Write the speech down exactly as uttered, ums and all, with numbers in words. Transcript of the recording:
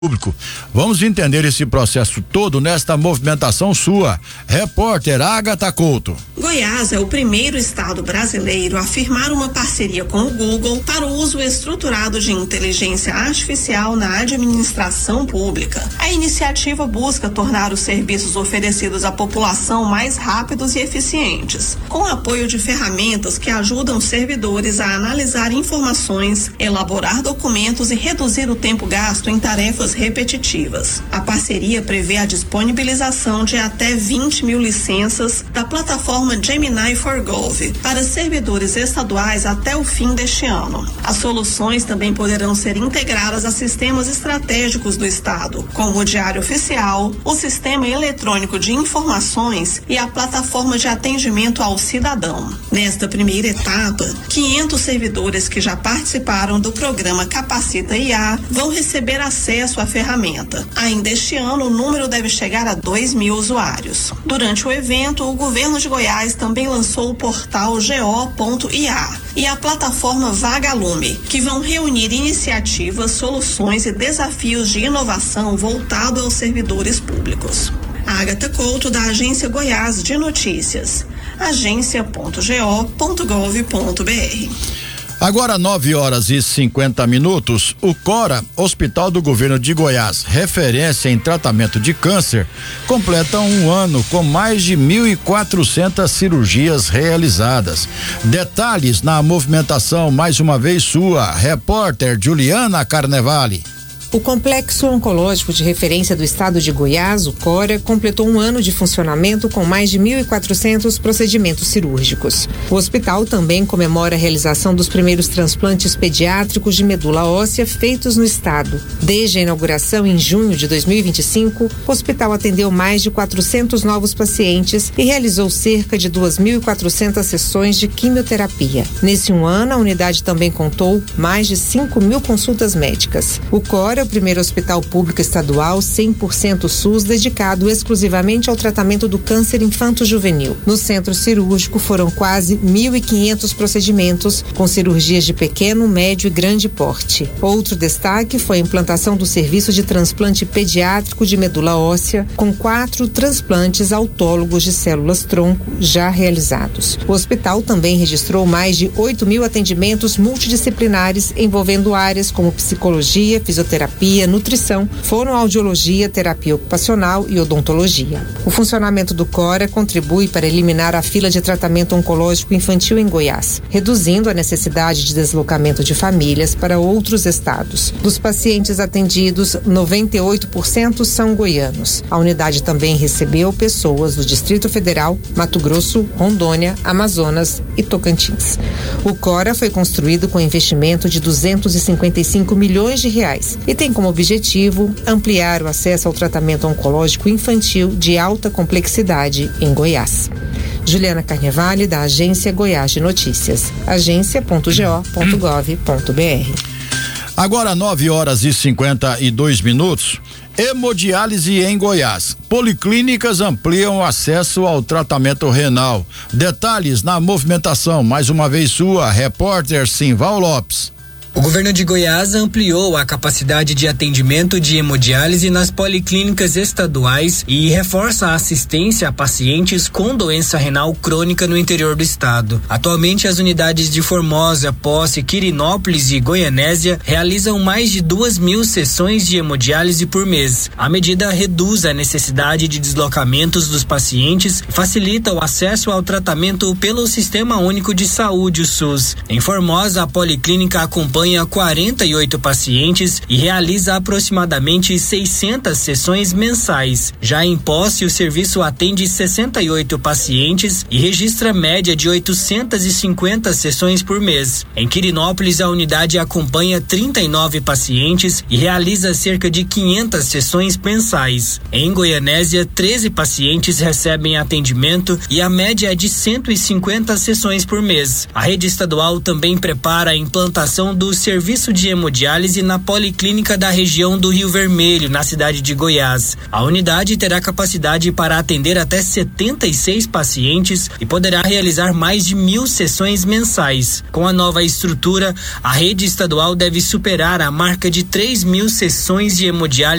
Público. Vamos entender esse processo todo nesta movimentação sua. Repórter Agatha Couto. Goiás é o primeiro estado brasileiro a firmar uma parceria com o Google para o uso estruturado de inteligência artificial na administração pública. A iniciativa busca tornar os serviços oferecidos à população mais rápidos e eficientes, com apoio de ferramentas que ajudam os servidores a analisar informações, elaborar documentos e reduzir o tempo gasto em tarefas repetitivas. A parceria prevê a disponibilização de até vinte mil licenças da plataforma Gemini for Gov para servidores estaduais até o fim deste ano. As soluções também poderão ser integradas a sistemas estratégicos do estado, como o Diário Oficial, o Sistema Eletrônico de Informações e a plataforma de atendimento ao cidadão. Nesta primeira etapa, quinhentos servidores que já participaram do programa Capacita I A vão receber acesso à ferramenta. Ainda este ano, o número deve chegar a dois mil usuários. Durante o evento, o governo de Goiás também lançou o portal G O ponto I A e a plataforma Vagalume, que vão reunir iniciativas, soluções e desafios de inovação voltado aos servidores públicos. Agatha Couto, da Agência Goiás de Notícias, agência ponto g o ponto gov ponto b r. Agora nove horas e cinquenta minutos, o Cora, Hospital do Governo de Goiás, referência em tratamento de câncer, completa um ano com mais de mil e quatrocentas cirurgias realizadas. Detalhes na movimentação, mais uma vez sua, repórter Juliana Carnevale. O Complexo Oncológico de Referência do Estado de Goiás, o Cora, completou um ano de funcionamento com mais de mil e quatrocentos procedimentos cirúrgicos. O hospital também comemora a realização dos primeiros transplantes pediátricos de medula óssea feitos no estado. Desde a inauguração em junho de dois mil e vinte e cinco, o hospital atendeu mais de quatrocentos novos pacientes e realizou cerca de duas mil e quatrocentas sessões de quimioterapia. Nesse um ano, a unidade também contou mais de cinco mil consultas médicas. O Cora é o primeiro hospital público estadual cem por cento SUS dedicado exclusivamente ao tratamento do câncer infanto-juvenil. No centro cirúrgico foram quase mil e quinhentos procedimentos, com cirurgias de pequeno, médio e grande porte. Outro destaque foi a implantação do serviço de transplante pediátrico de medula óssea, com quatro transplantes autólogos de células-tronco já realizados. O hospital também registrou mais de oito mil atendimentos multidisciplinares envolvendo áreas como psicologia, fisioterapia, nutrição, fonoaudiologia, terapia ocupacional e odontologia. O funcionamento do Cora contribui para eliminar a fila de tratamento oncológico infantil em Goiás, reduzindo a necessidade de deslocamento de famílias para outros estados. Dos pacientes atendidos, noventa e oito por cento são goianos. A unidade também recebeu pessoas do Distrito Federal, Mato Grosso, Rondônia, Amazonas e Tocantins. O Cora foi construído com investimento de duzentos e cinquenta e cinco milhões de reais e tem como objetivo ampliar o acesso ao tratamento oncológico infantil de alta complexidade em Goiás. Juliana Carnevale, da Agência Goiás de Notícias, agência ponto g o ponto gov ponto b r. Agora nove horas e cinquenta e dois minutos. Hemodiálise em Goiás. Policlínicas ampliam o acesso ao tratamento renal. Detalhes na movimentação, mais uma vez sua, repórter Simval Lopes. O governo de Goiás ampliou a capacidade de atendimento de hemodiálise nas policlínicas estaduais e reforça a assistência a pacientes com doença renal crônica no interior do estado. Atualmente, as unidades de Formosa, Posse, Quirinópolis e Goianésia realizam mais de duas mil sessões de hemodiálise por mês. A medida reduz a necessidade de deslocamentos dos pacientes e facilita o acesso ao tratamento pelo Sistema Único de Saúde, o SUS. Em Formosa, a policlínica acompanha quarenta e oito pacientes e realiza aproximadamente seiscentas sessões mensais. Já em Posse, o serviço atende sessenta e oito pacientes e registra média de oitocentas e cinquenta sessões por mês. Em Quirinópolis, a unidade acompanha trinta e nove pacientes e realiza cerca de quinhentas sessões mensais. Em Goianésia, treze pacientes recebem atendimento e a média é de cento e cinquenta sessões por mês. A rede estadual também prepara a implantação do o serviço de hemodiálise na Policlínica da região do Rio Vermelho, na cidade de Goiás. A unidade terá capacidade para atender até setenta e seis pacientes e poderá realizar mais de mil sessões mensais. Com a nova estrutura, a rede estadual deve superar a marca de três mil sessões de hemodiálise